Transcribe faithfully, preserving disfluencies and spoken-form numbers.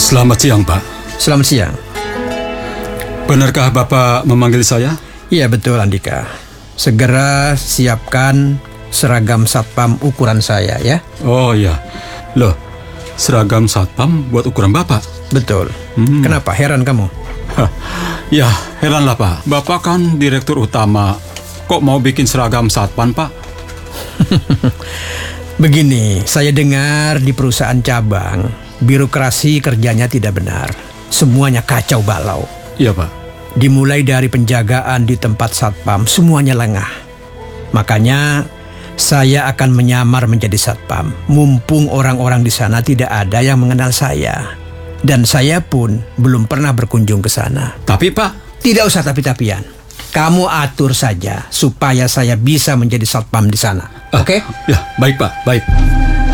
Selamat siang, Pak. Selamat siang. Benarkah Bapak memanggil saya? Iya betul, Andika. Segera siapkan seragam satpam ukuran saya ya. Oh iya. Loh, seragam satpam buat ukuran Bapak? Betul. Hmm. Kenapa? Heran kamu? Hah, ya, heranlah Pak. Bapak kan direktur utama. Kok mau bikin seragam satpam, Pak? Begini, saya dengar di perusahaan cabang, birokrasi kerjanya tidak benar. Semuanya kacau balau. Iya, Pak. Dimulai dari penjagaan di tempat satpam, semuanya lengah. Makanya saya akan menyamar menjadi satpam. Mumpung orang-orang di sana tidak ada yang mengenal saya. Dan saya pun belum pernah berkunjung ke sana. Tapi, Pak... Tidak usah tapi-tapian. Kamu atur saja supaya saya bisa menjadi satpam di sana. Ah, Oke? Ya, baik, Pak. Baik.